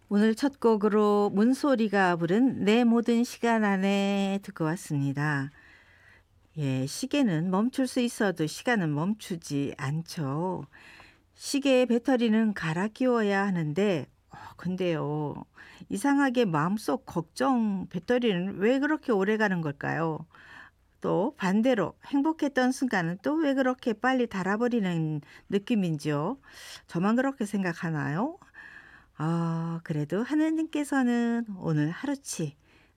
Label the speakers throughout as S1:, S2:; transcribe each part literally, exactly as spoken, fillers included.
S1: 오늘 첫 곡으로 문소리가 부른 내 모든 시간 안에 듣고 왔습니다. 예, 시계는 멈출 수 있어도 시간은 멈추지 않죠. 시계의 배터리는 갈아 끼워야 하는데, 어, 근데요, 이상하게 마음속 걱정 배터리는 왜 그렇게 오래 가는 걸까요? 또 반대로 행복했던 순간은 또 왜 그렇게 빨리 닳아버리는 느낌인지요? 저만 그렇게 생각하나요? 아, 그래도 하느님께서는 오늘 하루치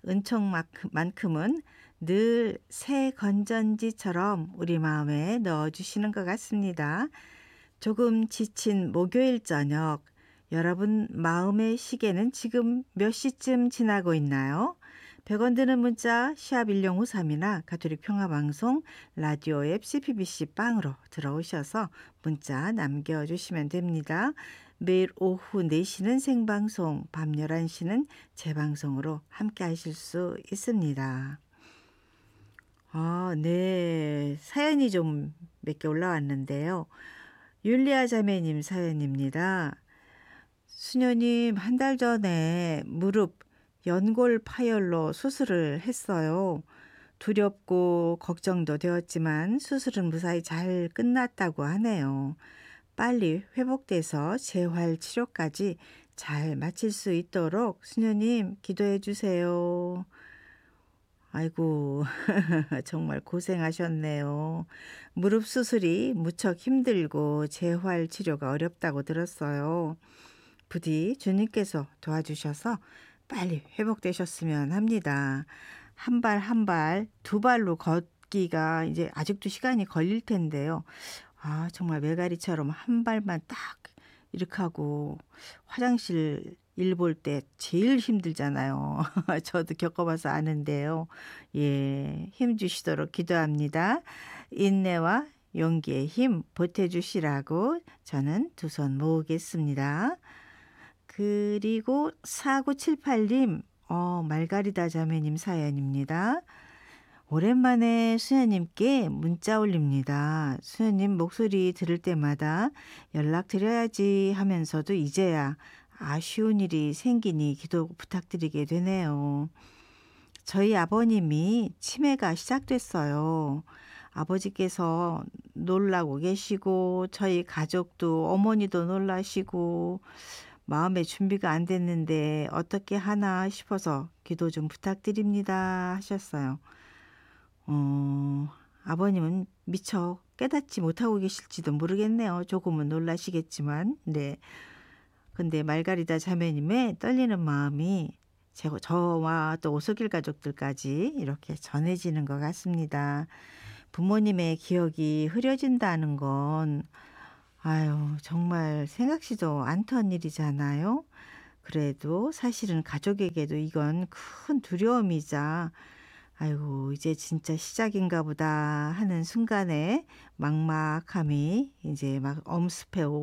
S1: 은총만큼은 늘 새 건전지처럼 우리 마음에 넣어주시는 것 같습니다. 조금 지친 목요일 저녁, 여러분 마음의 시계는 지금 몇 시쯤 지나고 있나요? 백 원 드는 문자 샵 일공오삼이나 가톨릭 평화방송 라디오 앱 씨피비씨 빵으로 들어오셔서 문자 남겨주시면 됩니다. 매일 오후 네 시는 생방송, 밤 열한 시는 재방송으로 함께 하실 수 있습니다. 아, 네. 사연이 좀 몇 개 올라왔는데요. 율리아 자매님 사연입니다. 수녀님, 한 달 전에 무릎 연골 파열로 수술을 했어요. 두렵고 걱정도 되었지만 수술은 무사히 잘 끝났다고 하네요. 빨리 회복돼서 재활 치료까지 잘 마칠 수 있도록 수녀님 기도해 주세요. 아이고, 정말 고생하셨네요. 무릎 수술이 무척 힘들고 재활 치료가 어렵다고 들었어요. 부디 주님께서 도와주셔서 빨리 회복되셨으면 합니다. 한 발 한 발, 두 발로 걷기가 이제 아직도 시간이 걸릴 텐데요. 아, 정말 메가리처럼 한 발만 딱 이렇게 하고 화장실 일 볼 때 제일 힘들잖아요. 저도 겪어봐서 아는데요. 예, 힘 주시도록 기도합니다. 인내와 용기의 힘 보태주시라고 저는 두 손 모으겠습니다. 그리고 사구칠팔님, 어, 말가리다 자매님 사연입니다. 오랜만에 수녀님께 문자 올립니다. 수녀님 목소리 들을 때마다 연락드려야지 하면서도 이제야 아쉬운 일이 생기니 기도 부탁드리게 되네요. 저희 아버님이 치매가 시작됐어요. 아버지께서 놀라고 계시고 저희 가족도 어머니도 놀라시고 마음의 준비가 안 됐는데 어떻게 하나 싶어서 기도 좀 부탁드립니다 하셨어요. 어, 아버님은 미처 깨닫지 못하고 계실지도 모르겠네요. 조금은 놀라시겠지만. 네. 근데 말가리다 자매님의 떨리는 마음이 제- 저와 또 오솔길 가족들까지 이렇게 전해지는 것 같습니다. 부모님의 기억이 흐려진다는 건 아유, 정말 생각지도 않던 일이잖아요. 그래도 사실은 가족에게도 이건 큰 두려움이자 아이고, 이제 진짜 시작인가 보다 하는 순간에 막막함이 이제 막 엄습해